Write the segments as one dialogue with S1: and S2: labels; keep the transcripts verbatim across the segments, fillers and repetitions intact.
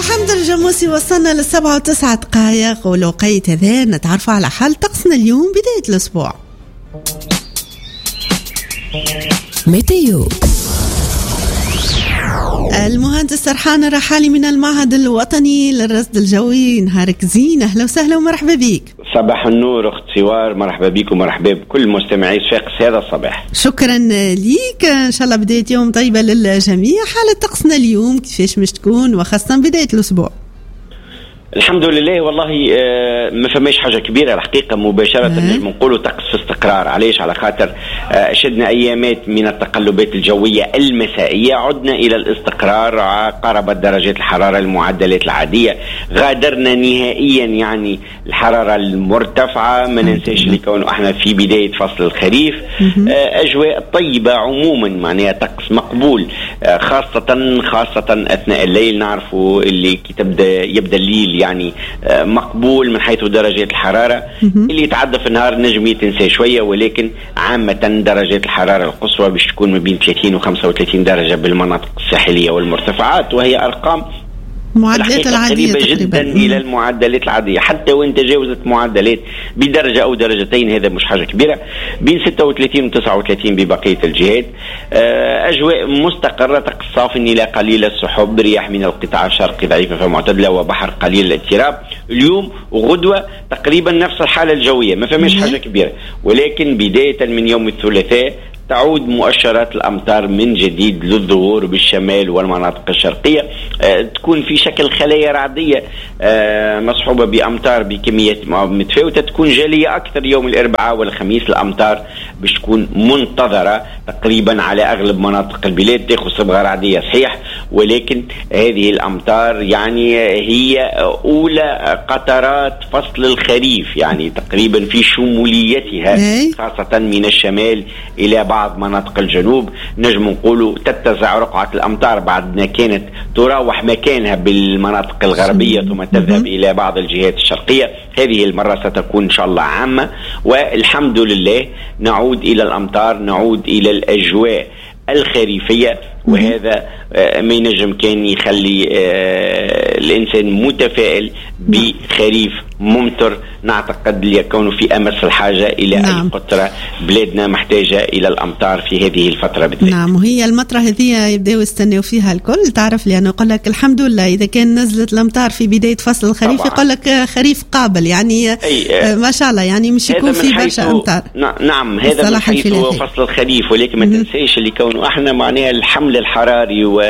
S1: وحمد الجموسي وصلنا للسبعة وتسعة دقائق ولوقيت هذا نتعرف على حال طقسنا اليوم بداية الأسبوع.
S2: ميتيو.
S1: المهندس سرحان الرحالي من المعهد الوطني للرصد الجوي، نهارك زين، أهلا وسهلا ومرحبا بك.
S3: صباح النور أخت سوار، مرحبا بك ومرحبا بكل مستمعي صفاقس هذا الصباح.
S1: شكرا ليك، إن شاء الله بداية يوم طيبة للجميع. حالة طقسنا اليوم كيفاش مش تكون وخاصة بداية الأسبوع؟
S3: الحمد لله والله آه ما فماش حاجة كبيرة الحقيقة مباشرة. نجم نقولوا طقس في استقرار. علاش؟ على خاطر آه شدنا أيامات من التقلبات الجوية المسائية، عدنا إلى الاستقرار، قربت درجات الحرارة المعدلات العادية، غادرنا نهائيا يعني الحرارة المرتفعة. ما ننساش اللي كونه احنا في بداية فصل الخريف. آه أجواء طيبة عموما، معناها طقس مقبول، آه خاصة خاصة أثناء الليل. نعرفوا اللي كي تبدأ يبدأ الليل يعني مقبول من حيث درجات الحرارة. اللي يتعدى في النهار نجم يتنسى شوية، ولكن عامة درجات الحرارة القصوى باش تكون ما بين ثلاثين وخمسة وثلاثين درجة بالمناطق الساحلية والمرتفعات، وهي أرقام
S1: معدلات العادية
S3: قريبة جدا إلى المعدلات العادية. حتى وإن تجاوزت معدلات بدرجة أو درجتين هذا مش حاجة كبيرة. بين ستة وثلاثين و تسعة وثلاثين ببقية الجهات. أجواء مستقرة، طقس صافي إلى قليل السحب، رياح من القطاع الشرقي ضعيفة فمعتدلة، وبحر قليل الاضطراب. اليوم وغدوة تقريبا نفس الحالة الجوية، ما فماش حاجة كبيرة. ولكن بداية من يوم الثلاثاء تعود مؤشرات الأمطار من جديد للظهور بالشمال والمناطق الشرقية. أه تكون في شكل خلايا رعدية أه مصحوبة بأمطار بكميات متفاوتة، تكون جالية أكثر يوم الأربعاء والخميس. الأمطار باش تكون منتظرة تقريبا على أغلب مناطق البلاد، تأخذ صبغة رعدية صحيح، ولكن هذه الأمطار يعني هي أولى قطرات فصل الخريف، يعني تقريبا في شموليتها خاصة من الشمال إلى بعض مناطق الجنوب. نجم نقولوا تتزع رقعة الأمطار بعد ما كانت تراوح مكانها بالمناطق الغربية ثم تذهب إلى بعض الجهات الشرقية. هذه المرة ستكون إن شاء الله عامة، والحمد لله نعود إلى الأمطار، نعود إلى الأجواء الخريفية. وهذا ما ينجم كان يخلي الإنسان متفائل بخريف ممطر. نعتقد ليكون في أمس الحاجة إلى نعم. أي قطرة بلادنا محتاجة إلى الأمطار في هذه الفترة بالذات.
S1: نعم، وهي المطرة هذه يبدأوا يستنوا فيها الكل. تعرف لأنه يقول لك الحمد لله إذا كان نزلت الأمطار في بداية فصل الخريف طبعا. يقول لك خريف قابل يعني آه ما شاء الله، يعني مش يكون في برشا أمطار.
S3: نعم هذا من حيث فصل الخريف، ولكن ما تنسيش اللي كونه احنا معناها الحمل الحراري و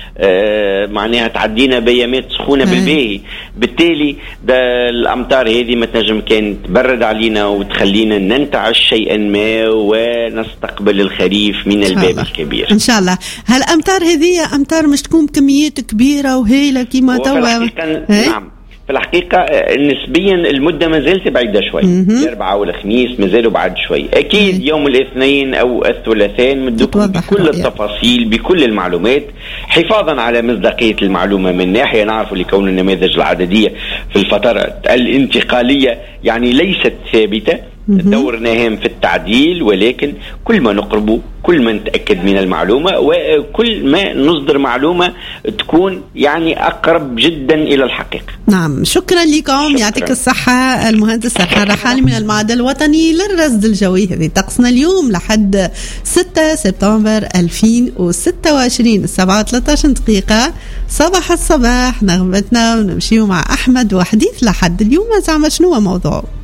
S3: آه معناها تعدينا بيامات سخونة بالباهي، بالتالي الأمطار هذه ما تنجم كان تبرد علينا وتخلينا ننتعش شيئا ما ونستقبل الخريف من الباب الكبير إن
S1: شاء الله. هالأمطار هذه أمطار مش تكون كميات كبيرة وهيلة كما توا؟
S3: نعم في الحقيقة نسبيا المدة ما زالت بعيدة شوي. الأربعاء والخميس ما زالوا بعد شوي. أكيد يوم الاثنين أو الثلاثاء مدوكم بكل التفاصيل بكل المعلومات، حفاظا على مصداقية المعلومة. من ناحية نعرف لكون النماذج العددية في الفترة الانتقالية يعني ليست ثابتة، دورنا هام في التعديل، ولكن كل ما نقربه كل ما نتأكد من المعلومة، وكل ما نصدر معلومة تكون يعني أقرب جدا إلى الحقيقة.
S1: نعم، شكرا لكم، يعطيك الصحة المهندس سرحان الرحالي من المعهد الوطني للرصد الجوي. هذه طقسنا اليوم لحد ستة سبتمبر ألفين وستة وعشرين السبعة وثلاثة عشر دقيقة صباح الصباح. نغمتنا ونمشيو مع أحمد وحديث لحد اليوم زعما شنو موضوع